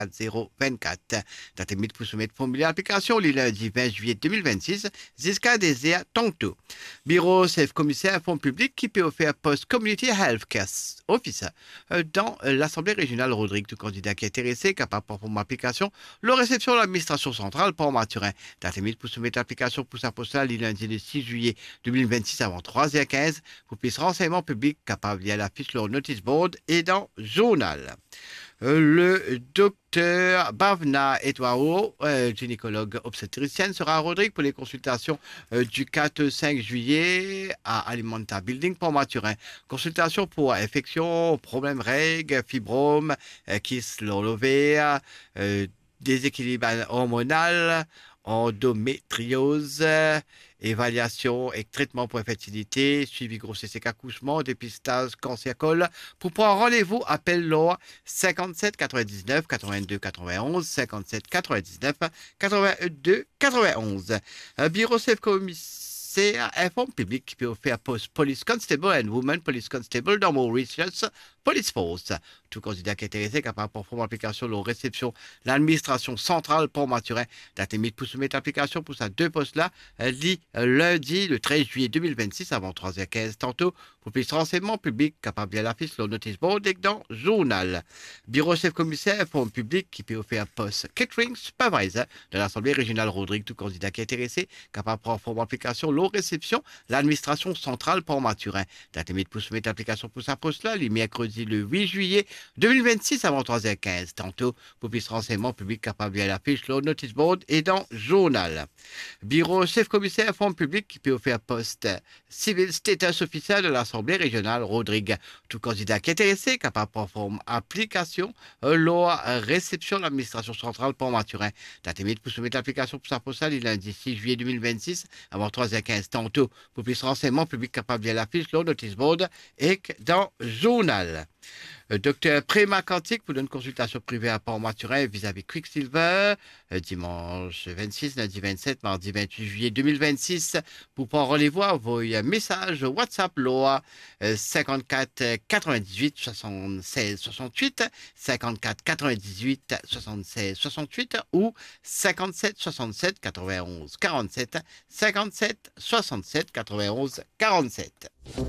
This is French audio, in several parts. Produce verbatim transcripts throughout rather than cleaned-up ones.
zéro vingt-quatre. Date limite pour soumettre formulaire application le lundi vingt juillet deux mille vingt-six jusqu'à des heures tantôt. Bureau chef commissaire fonds public qui peut offrir post community health care officer dans l'Assemblée régionale Rodrigue. Tout candidat qui est intéressé, capable pour forme application, la réception de l'administration centrale pour Mathurin. Date limite pour soumettre l'application pour sa postale le lundi le six juillet deux mille vingt-six avant trois heures quinze. Pour plus de renseignements publics capable via l'affiche, leur notice board et dans le journal. Le docteur Bhavna Etwao, euh, gynécologue obstétricienne, sera à Rodrigue pour les consultations euh, du quatre cinq juillet à Alimenta Building pour Mathurin. Consultation pour infection, problèmes règles, fibromes, euh, kyste lombaire, euh, déséquilibre hormonal, endométriose, évaluation et traitement pour infertilité, suivi grossesse et accouchement, dépistage cancer-col. Pour prendre rendez-vous, appelle-le cinquante-sept quatre-vingt-dix-neuf quatre-vingt-deux quatre-vingt-onze, cinquante-sept quatre-vingt-dix-neuf quatre-vingt-deux quatre-vingt-onze. Bureau chef commissaire informe public qui peut offrir post police constable and woman police constable dans Mauritius Police Force. Tout candidat qui est intéressé capable pour former application de réception l'administration centrale pour Mathurin. Date limite pour soumettre l'application pour ces deux postes-là, lundi le treize juillet deux mille vingt-six avant trois heures quinze tantôt. Pour plus de renseignements publics, capable via l'affiche, le notice board et dans le journal. Bureau chef commissaire fonds public qui peut offrir poste catering supervisor de l'Assemblée régionale Rodrigue. Tout candidat qui est intéressé capable pour former application la réception l'administration centrale pour Mathurin. Date limite pour soumettre l'application pour sa poste-là, le mercredi le huit juillet deux mille vingt-six avant trois heures quinze tantôt. Pour plus de renseignements publics capable via l'affiche, le notice board et dans le journal. Bureau chef commissaire fonds public qui peut offrir poste civil status officiel de l'Assemblée régionale Rodrigue. Tout candidat qui est intéressé capable pour forme application la réception de l'administration centrale pour Mathurin. Date limite pour soumettre l'application pour sa poste le lundi six juillet deux mille vingt-six avant trois heures quinze tantôt. Pour plus de renseignements publics capable via l'affiche, le notice board et dans le journal. Docteur Préma Quantique pour une consultation privée à Port-Mathurin vis-à-vis Quicksilver, dimanche vingt-six, lundi vingt-sept, mardi vingt-huit juillet deux mille vingt-six. Pour prendre rendez-vous, envoyez un message WhatsApp L O A cinquante-quatre quatre-vingt-dix-huit soixante-seize soixante-huit, cinquante-quatre quatre-vingt-dix-huit soixante-seize soixante-huit ou cinquante-sept soixante-sept quatre-vingt-onze quarante-sept, cinquante-sept soixante-sept quatre-vingt-onze quarante-sept.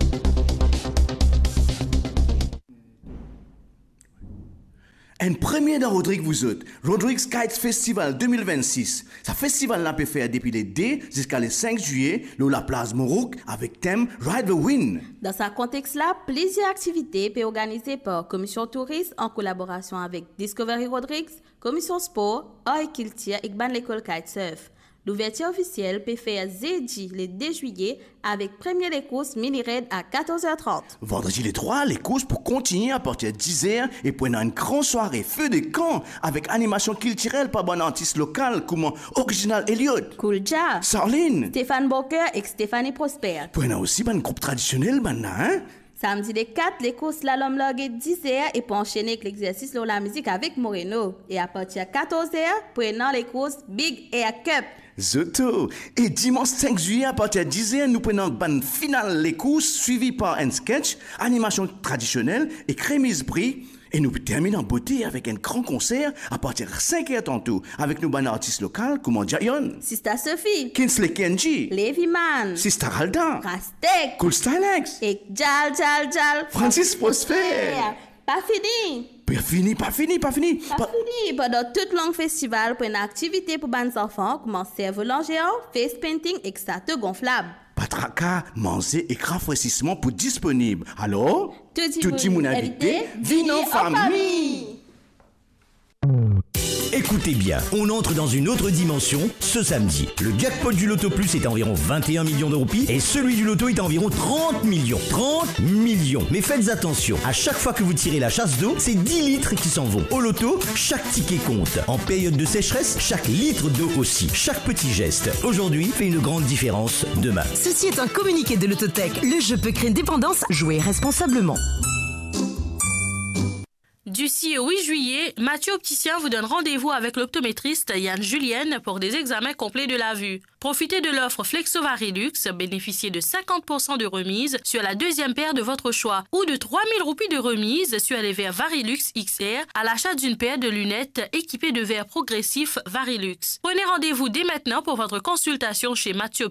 Un premier dans Rodrigue vous autres, Rodrigue Kites Festival deux mille vingt-six. Ce festival n'a pu faire depuis le deux jusqu'à le cinq juillet, dans la place Morouk, avec thème Ride the Wind. Dans ce contexte-là, plusieurs activités peuvent organisées par Commission Tourisme en collaboration avec Discovery Rodrigues, Commission Sport, Art et Culture et l'école Kitesurf. L'ouverture officielle peut faire jeudi le deux juillet avec première les courses mini-raid à quatorze heures trente. Vendredi le trois, les courses pour continuer à partir de dix heures et pendant une grande soirée feu de camp avec animation culturelle par bon artiste local comme Original Elliot, Coolja, Sarline, Stéphane Boker et Stéphanie Prosper. Pendant aussi un groupe traditionnel maintenant, hein? Samedi le quatre, les courses slalom log dix heures et pour enchaîner avec l'exercice de la musique avec Moreno. Et à partir de quatorze heures, prenant les courses Big Air Cup. Zoto. Et dimanche cinq juillet, à partir de dix heures, nous prenons ban finale les courses, suivi par un sketch, animation traditionnelle et crémise prix. Et nous terminons en beauté avec un grand concert à partir de cinq heures tantôt, avec nos ban artistes locaux comme Jayon, Sista Sophie, Kinsley Kenji, Levi Man, Sista Halda, Rastek, Cool Stylex, et Jal Jal Jal, Francis Prosper. Pas fini. Pas fini, pas fini, pas fini. Pas, pas fini. Pendant tout long festival, pour une activité pour les enfants, comme cerf-volant géant, face painting et statue gonflable. Patraka, manger et rafraîchissement pour disponible. Alors, tout le monde invité, vino famille. Écoutez bien, on entre dans une autre dimension ce samedi. Le jackpot du Loto Plus est à environ vingt et un millions de roupies et celui du Loto est à environ trente millions. trente millions. Mais faites attention, à chaque fois que vous tirez la chasse d'eau, c'est dix litres qui s'en vont. Au Loto, chaque ticket compte. En période de sécheresse, chaque litre d'eau aussi. Chaque petit geste, aujourd'hui, fait une grande différence demain. Ceci est un communiqué de l'Autotech. Le jeu peut créer une dépendance. Jouez responsablement. Du six au huit juillet, Mathieu Opticien vous donne rendez-vous avec l'optométriste Yann Julienne pour des examens complets de la vue. Profitez de l'offre Flexo Varilux, bénéficiez de cinquante pour cent de remise sur la deuxième paire de votre choix ou de trois mille roupies de remise sur les verres Varilux X R à l'achat d'une paire de lunettes équipées de verres progressifs Varilux. Prenez rendez-vous dès maintenant pour votre consultation chez Mathieu